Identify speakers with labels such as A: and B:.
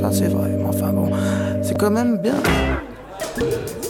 A: ça c'est vrai, mais enfin bon, c'est quand même bien.